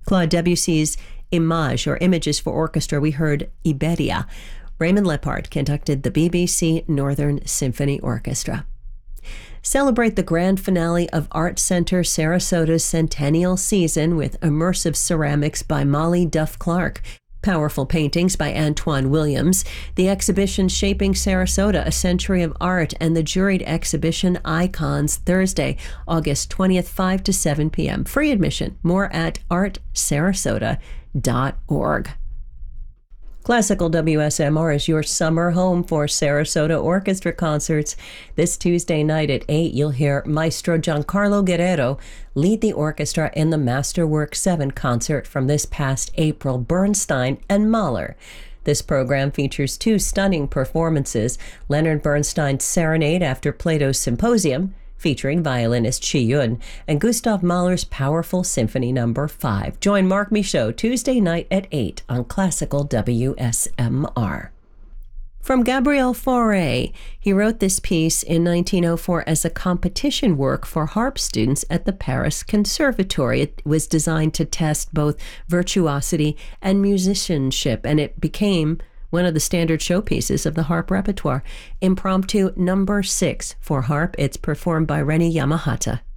Claude Debussy's Image, or Images for Orchestra, we heard Iberia. Raymond Lepard conducted the BBC Northern Symphony Orchestra. Celebrate the grand finale of Art Center Sarasota's centennial season with immersive ceramics by Molly Duff Clark, powerful paintings by Antoine Williams, the exhibition Shaping Sarasota, A Century of Art, and the juried exhibition Icons, Thursday, August 20th, 5 to 7 p.m. Free admission. More at artsarasota.org. Classical WSMR is your summer home for Sarasota Orchestra concerts. This Tuesday night at 8, you'll hear Maestro Giancarlo Guerrero lead the orchestra in the Masterwork 7 concert from this past April, Bernstein and Mahler. This program features 2 stunning performances, Leonard Bernstein's Serenade after Plato's Symposium, featuring violinist Chi Yun, and Gustav Mahler's powerful Symphony No. 5. Join Mark Michaud Tuesday night at 8 on Classical WSMR. From Gabriel Fauré, he wrote this piece in 1904 as a competition work for harp students at the Paris Conservatory. It was designed to test both virtuosity and musicianship, and it became one of the standard showpieces of the harp repertoire. Impromptu No. 6 for harp. It's performed by Reni Yamahata.